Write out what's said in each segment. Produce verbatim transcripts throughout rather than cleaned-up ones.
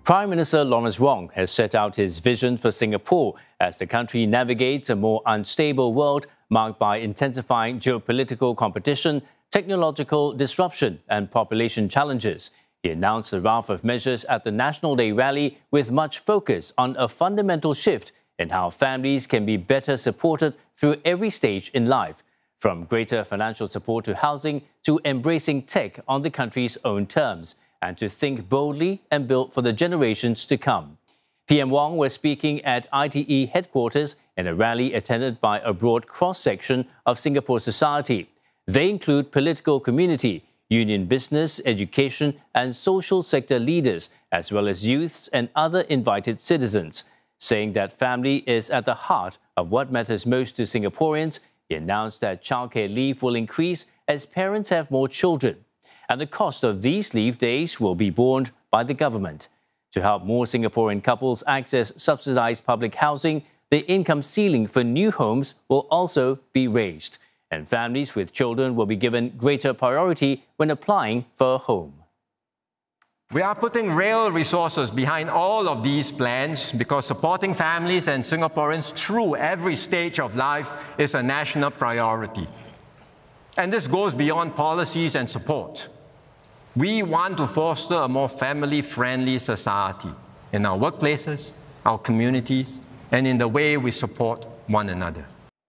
Prime Minister Lawrence Wong has set out his vision for Singapore as the country navigates a more unstable world marked by intensifying geopolitical competition, technological disruption and population challenges. He announced a raft of measures at the National Day rally with much focus on a fundamental shift in how families can be better supported through every stage in life, from greater financial support to housing to embracing tech on the country's own terms, and to think boldly and build for the generations to come. P M Wong was speaking at I T E headquarters in a rally attended by a broad cross-section of Singapore society. They include political community, union business, education and social sector leaders, as well as youths and other invited citizens. Saying that family is at the heart of what matters most to Singaporeans, he announced that childcare leave will increase as parents have more children, and the cost of these leave days will be borne by the government. To help more Singaporean couples access subsidised public housing, the income ceiling for new homes will also be raised, and families with children will be given greater priority when applying for a home. We are putting real resources behind all of these plans because supporting families and Singaporeans through every stage of life is a national priority. And this goes beyond policies and support. We want to foster a more family-friendly society in our workplaces, our communities, and in the way we support one another.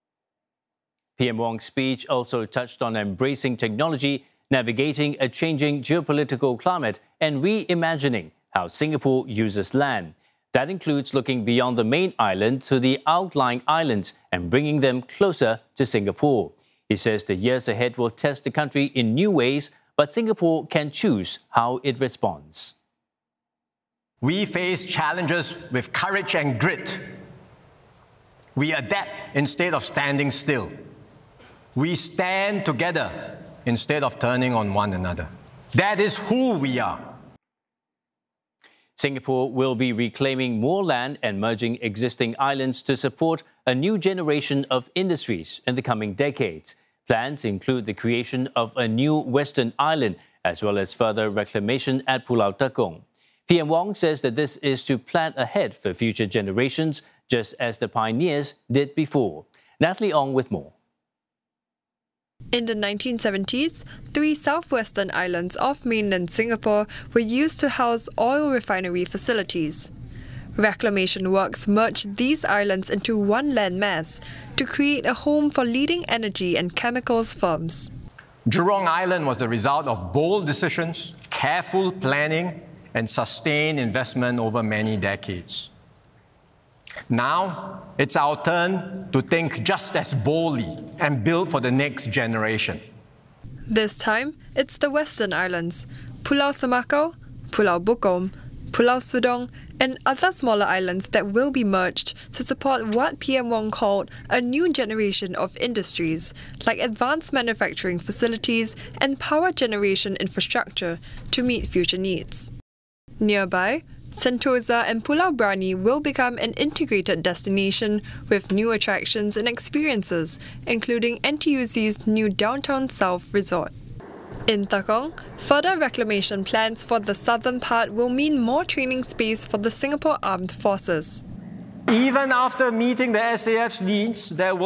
P M Wong's speech also touched on embracing technology, navigating a changing geopolitical climate, and reimagining how Singapore uses land. That includes looking beyond the main island to the outlying islands and bringing them closer to Singapore. He says the years ahead will test the country in new ways, but Singapore can choose how it responds. We face challenges with courage and grit. We adapt instead of standing still. We stand together instead of turning on one another. That is who we are. Singapore will be reclaiming more land and merging existing islands to support a new generation of industries in the coming decades. Plans include the creation of a new Western Island, as well as further reclamation at Pulau Tekong. P M Wong says that this is to plan ahead for future generations, just as the pioneers did before. Natalie Ong with more. In the nineteen seventies, three southwestern islands off mainland Singapore were used to house oil refinery facilities. Reclamation works merged these islands into one landmass to create a home for leading energy and chemicals firms. Jurong Island was the result of bold decisions, careful planning, and sustained investment over many decades. Now, it's our turn to think just as boldly and build for the next generation. This time, it's the Western Islands, Pulau Semakau, Pulau Bukom, Pulau Sudong, and other smaller islands that will be merged to support what P M Wong called a new generation of industries, like advanced manufacturing facilities and power generation infrastructure to meet future needs. Nearby, Sentosa and Pulau Brani will become an integrated destination with new attractions and experiences, including N T U C's new Downtown South Resort. In Tekong, further reclamation plans for the southern part will mean more training space for the Singapore Armed Forces. Even after meeting the S A F's needs, there will